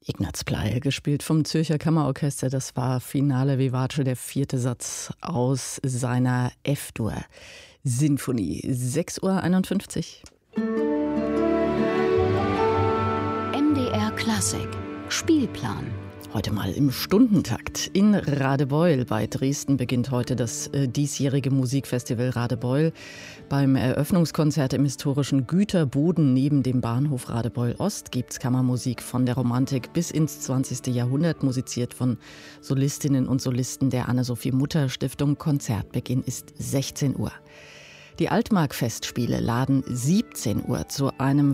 Ignaz Pleil, gespielt vom Zürcher Kammerorchester. Das war Finale Vivace, der 4. Satz aus seiner F-Dur-Sinfonie. 6:51 Uhr. MDR Klassik. Spielplan. Heute mal im Stundentakt. In Radebeul bei Dresden beginnt heute das diesjährige Musikfestival Radebeul. Beim Eröffnungskonzert im historischen Güterboden neben dem Bahnhof Radebeul Ost gibt es Kammermusik von der Romantik bis ins 20. Jahrhundert, musiziert von Solistinnen und Solisten der Anne-Sophie-Mutter-Stiftung. Konzertbeginn ist 16 Uhr. Die Altmark-Festspiele laden 17 Uhr zu einem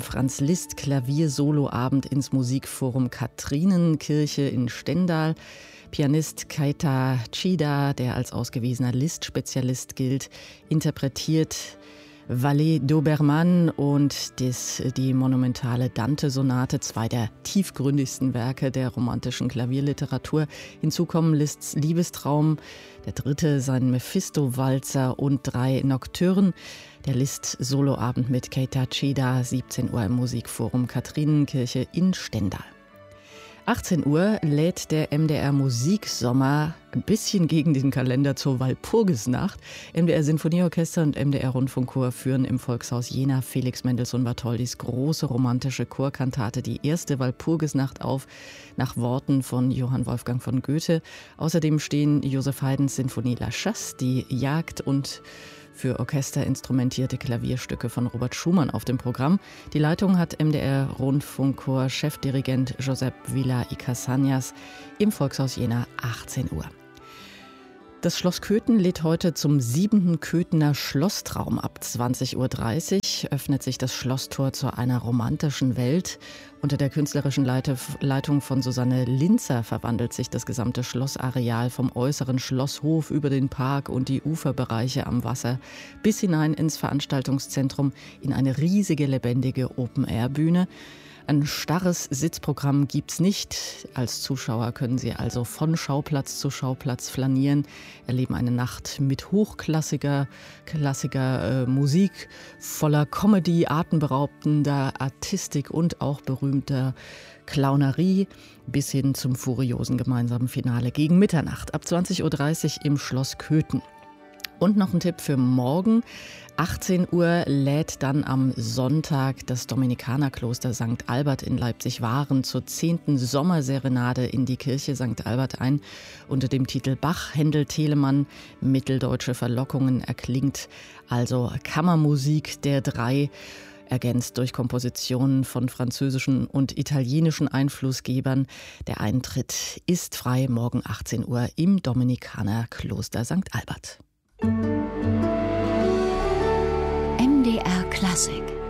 Franz-Liszt-Klavier-Solo-Abend ins Musikforum Kathrinenkirche in Stendal. Pianist Keita Chida, der als ausgewiesener Liszt-Spezialist gilt, interpretiert Valet d'Obermann und die monumentale Dante-Sonate, zwei der tiefgründigsten Werke der romantischen Klavierliteratur. Hinzu kommen Liszts Liebestraum, der dritte sein Mephisto-Walzer und 3 Nocturnen. Der Liszt-Soloabend mit Keita Chida, 17 Uhr im Musikforum Kathrinenkirche in Stendal. 18 Uhr lädt der MDR Musiksommer ein bisschen gegen den Kalender zur Walpurgisnacht. MDR Sinfonieorchester und MDR Rundfunkchor führen im Volkshaus Jena Felix Mendelssohn Bartholdys große romantische Chorkantate, die erste Walpurgisnacht, auf, nach Worten von Johann Wolfgang von Goethe. Außerdem stehen Joseph Haydns Sinfonie La Chasse, die Jagd und für Orchester instrumentierte Klavierstücke von Robert Schumann auf dem Programm. Die Leitung hat MDR-Rundfunkchor Chefdirigent Josep Vila y Casañas im Volkshaus Jena, 18 Uhr. Das Schloss Köthen lädt heute zum 7. Köthener Schlosstraum. Ab 20:30 Uhr öffnet sich das Schlosstor zu einer romantischen Welt. Unter der künstlerischen Leitung von Susanne Linzer verwandelt sich das gesamte Schlossareal vom äußeren Schlosshof über den Park und die Uferbereiche am Wasser bis hinein ins Veranstaltungszentrum in eine riesige, lebendige Open-Air-Bühne. Ein starres Sitzprogramm gibt's nicht. Als Zuschauer können Sie also von Schauplatz zu Schauplatz flanieren, erleben eine Nacht mit hochklassiger Musik, voller Comedy, atemberaubender Artistik und auch berühmter Clownerie, bis hin zum furiosen gemeinsamen Finale gegen Mitternacht ab 20:30 Uhr im Schloss Köthen. Und noch ein Tipp für morgen. 18 Uhr lädt dann am Sonntag das Dominikanerkloster St. Albert in Leipzig-Waren zur 10. Sommerserenade in die Kirche St. Albert ein. Unter dem Titel Bach, Händel, Telemann, mitteldeutsche Verlockungen erklingt also Kammermusik der 3, ergänzt durch Kompositionen von französischen und italienischen Einflussgebern. Der Eintritt ist frei, morgen 18 Uhr im Dominikanerkloster St. Albert. MDR Klassik.